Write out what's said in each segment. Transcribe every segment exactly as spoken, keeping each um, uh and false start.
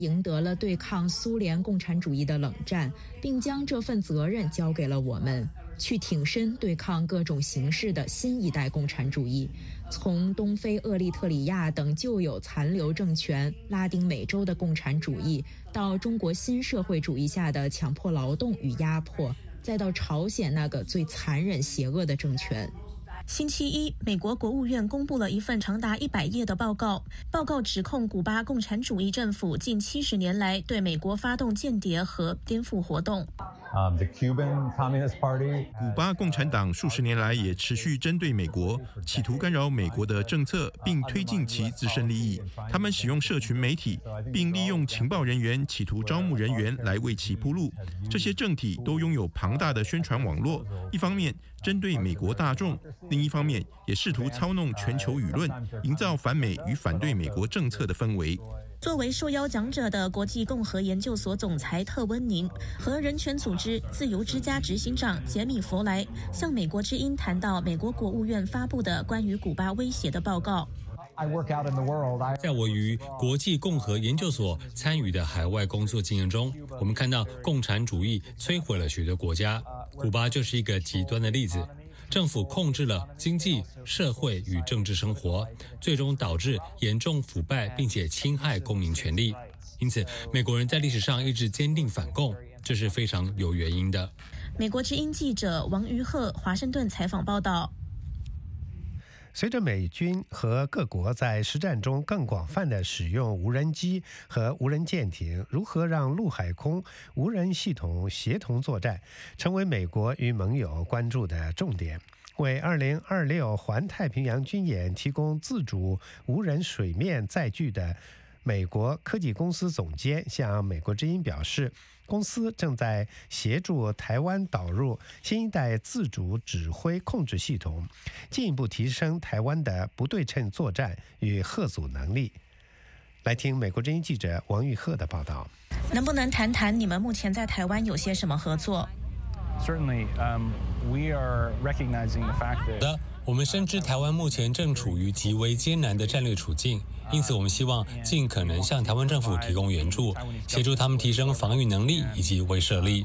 赢得了对抗苏联共产主义的冷战，并将这份责任交给了我们，去挺身对抗各种形式的新一代共产主义，从东非厄立特里亚等旧有残留政权、拉丁美洲的共产主义，到中国新社会主义下的强迫劳动与压迫，再到朝鲜那个最残忍邪恶的政权。 星期一，美国国务院公布了一份长达一百页的报告。报告指控古巴共产主义政府近七十年来对美国发动间谍和颠覆活动。 Um, the Cuban Communist Party. 古巴共产党数十年来也持续针对美国，企图干扰美国的政策，并推进其自身利益。他们使用社群媒体，并利用情报人员企图招募人员来为其铺路。这些政体都拥有庞大的宣传网络，一方面针对美国大众，另一方面也试图操弄全球舆论，营造反美与反对美国政策的氛围。 作为受邀讲者的国际共和研究所总裁特温宁和人权组织自由之家执行长杰米·弗莱向美国之音谈到美国国务院发布的关于古巴威胁的报告。 在我与国际共和研究所参与的海外工作经验中，我们看到共产主义摧毁了许多国家，古巴就是一个极端的例子。政府控制了经济、社会与政治生活，最终导致严重腐败，并且侵害公民权利。因此，美国人在历史上一直坚定反共，这是非常有原因的。 美国之音记者王于鹤华盛顿采访报道。 随着美军和各国在实战中更广泛地使用无人机和无人舰艇，如何让陆海空无人系统协同作战，成为美国与盟友关注的重点。为二零二六环太平洋军演提供自主无人水面载具的美国科技公司总监向美国之音表示，公司正在协助台湾导入新一代自主指挥控制系统，进一步提升台湾的不对称作战与吓阻能力。来听美国之音记者王玉鹤的报道。 能不能谈谈你们目前在台湾有些什么合作？ Certainly, um, we are recognizing the fact that 我们深知台湾目前正处于极为艰难的战略处境，因此我们希望尽可能向台湾政府提供援助，协助他们提升防御能力以及威慑力。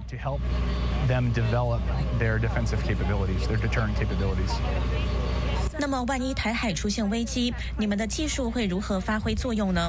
那么，万一台海出现危机，你们的技术会如何发挥作用呢？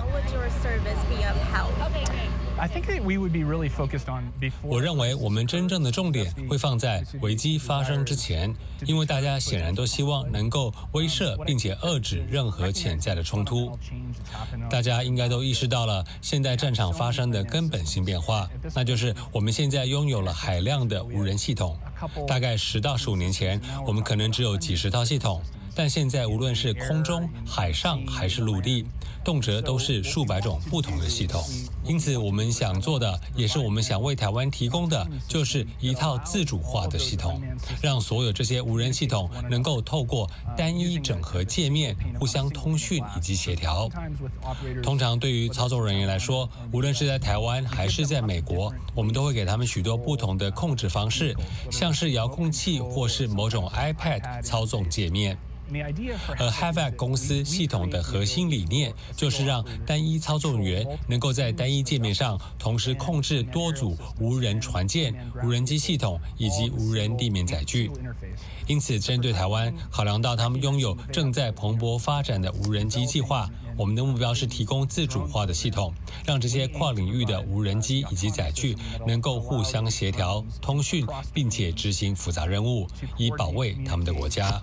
我认为我们真正的重点会放在危机发生之前，因为大家显然都希望能够威慑并且遏制任何潜在的冲突。大家应该都意识到了现在战场发生的根本性变化，那就是我们现在拥有了海量的无人系统。大概十到十五年前，我们可能只有几十套系统。但现在无论是空中、海上还是陆地，动辄都是数百种不同的系统。因此我们想做的，也是我们想为台湾提供的，就是一套自主化的系统，让所有这些无人系统能够透过单一整合界面互相通讯以及协调。通常对于操作人员来说，无论是在台湾还是在美国，我们都会给他们许多不同的控制方式，像是遥控器或是某种 iPad 操纵界面。而 Havac 公司系统的核心理念就是让单一操作员能够在单一界面上同时控制多组无人船舰、无人机系统以及无人地面载具。因此，针对台湾，考量到他们拥有正在蓬勃发展的无人机计划，我们的目标是提供自主化的系统，让这些跨领域的无人机以及载具能够互相协调、通讯，并且执行复杂任务，以保卫他们的国家。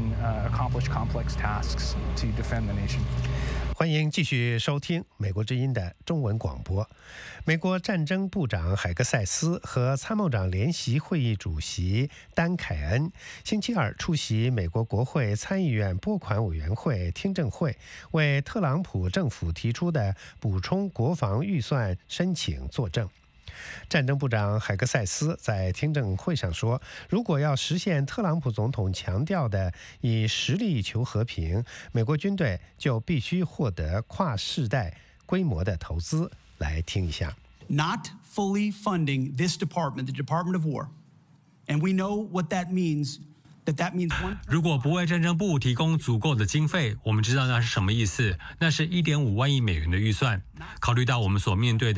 欢迎继续收听美国之音的中文广播。美国战争部长海格塞斯和参谋长联席会议主席丹凯恩星期二出席美国国会参议院拨款委员会听证会，为特朗普政府提出的补充国防预算申请作证。战争部长海格塞斯在听证会上说，如果要实现特朗普总统强调的以实力求和平，美国军队就必须获得跨世代规模的投资。来听一下。 Not fully funding this department, the Department of War, and we know what that means. 如果不为战争部提供足够的经费，我们知道那是什么意思，那是 一点五万亿美元的预算。考虑到我们所面对的